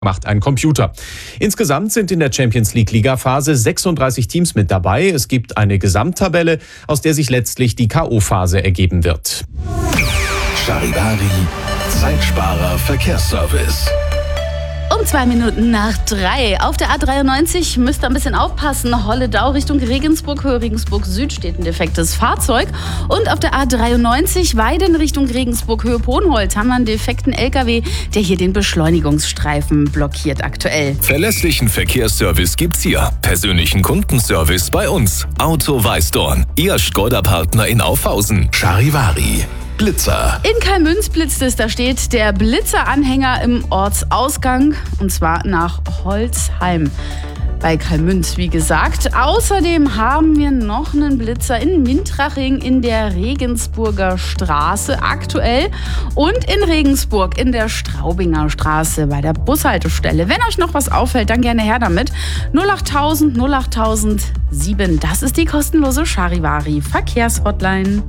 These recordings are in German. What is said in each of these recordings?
macht ein Computer. Insgesamt sind in der Champions-League-Ligaphase 36 Teams mit dabei. Es gibt eine Gesamttabelle, aus der sich letztlich die K.O.-Phase ergeben wird. Charivari, Zeitsparer Verkehrsservice. Um 2 Minuten nach 3. Auf der A93 müsst ihr ein bisschen aufpassen. Holledau Richtung Regensburg, Höhe Regensburg Süd steht ein defektes Fahrzeug. Und auf der A93 Weiden Richtung Regensburg, Höhe Ponholz haben wir einen defekten LKW, der hier den Beschleunigungsstreifen blockiert aktuell. Verlässlichen Verkehrsservice gibt's hier. Persönlichen Kundenservice bei uns. Auto Weißdorn, Ihr Škoda-Partner in Aufhausen. Charivari. Blitzer. In Kalmünz blitzt es, da steht der Blitzeranhänger im Ortsausgang und zwar nach Holzheim. Bei Kalmünz, wie gesagt. Außerdem haben wir noch einen Blitzer in Mintraching in der Regensburger Straße aktuell und in Regensburg in der Straubinger Straße bei der Bushaltestelle. Wenn euch noch was auffällt, dann gerne her damit. 08000 08007, das ist die kostenlose Charivari Verkehrshotline.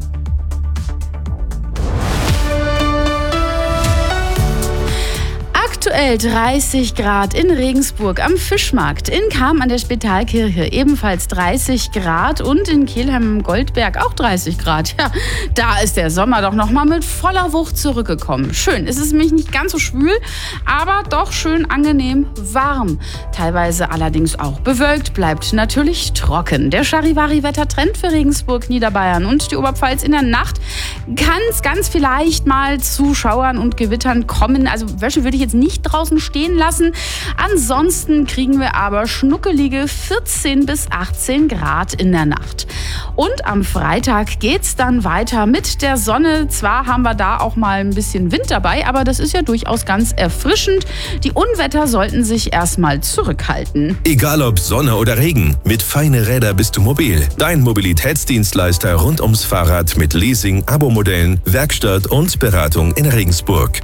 Aktuell 30 Grad in Regensburg am Fischmarkt, in Cham an der Spitalkirche ebenfalls 30 Grad und in Kelheim am Goldberg auch 30 Grad. Ja, da ist der Sommer doch noch mal mit voller Wucht zurückgekommen. Schön, es ist nämlich nicht ganz so schwül, aber doch schön angenehm warm. Teilweise allerdings auch bewölkt, bleibt natürlich trocken. Der Charivari-Wettertrend für Regensburg, Niederbayern und die Oberpfalz in der Nacht kann es ganz vielleicht mal zu Schauern und Gewittern kommen. Also Wäsche würde ich jetzt nicht draußen stehen lassen. Ansonsten kriegen wir aber schnuckelige 14 bis 18 Grad in der Nacht. Und am Freitag geht's dann weiter mit der Sonne. Zwar haben wir da auch mal ein bisschen Wind dabei, aber das ist ja durchaus ganz erfrischend. Die Unwetter sollten sich erstmal zurückhalten. Egal ob Sonne oder Regen, mit Feine Räder bist du mobil. Dein Mobilitätsdienstleister rund ums Fahrrad mit Leasing, Abo-Modellen, Werkstatt und Beratung in Regensburg.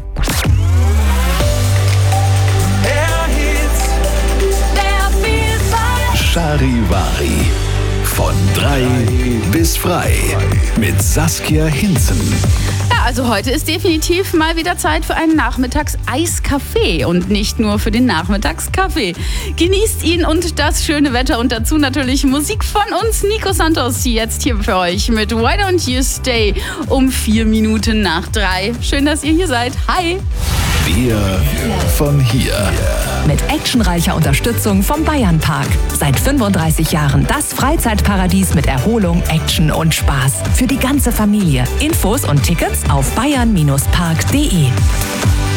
Charivari. Von 3 bis frei. Mit Saskia Hinzen. Ja, also heute ist definitiv mal wieder Zeit für einen Nachmittags-Eiskaffee und nicht nur für den Nachmittagskaffee. Genießt ihn und das schöne Wetter und dazu natürlich Musik von uns. Nico Santos jetzt hier für euch mit Why Don't You Stay um 4 Minuten nach 3. Schön, dass ihr hier seid. Hi! Wir von hier. Mit actionreicher Unterstützung vom Bayernpark. Seit 35 Jahren das Freizeitparadies mit Erholung, Action und Spaß. Für die ganze Familie. Infos und Tickets auf bayern-park.de.